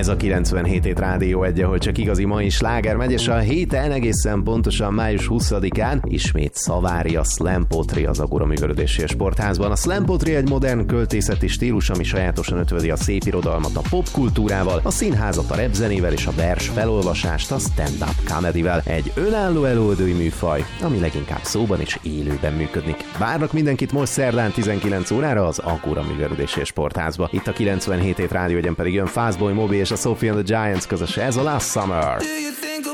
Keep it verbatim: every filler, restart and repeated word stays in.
Ez a kilencvenhét hét Rádió egy, ahol csak igazi mai sláger megy, és a héten egészen pontosan május huszadikán ismét szavári a slam poetry az Agora Művelődési Sportházban. A slam poetry egy modern költészeti stílus, ami sajátosan ötvözi a szép irodalmat a popkultúrával, a színházat a repzenével és a vers felolvasást a stand-up comedyvel. Egy önálló előadói műfaj, ami leginkább szóban és élőben működik. Várnak mindenkit most szerdán tizenkilenc órára az Agora Művelődési Sportházba. Itt a kilencvenhét hét Rádió egyen pedig jön Fastboy Mobi és a Sophie and the Giants közös, ez a Last Summer.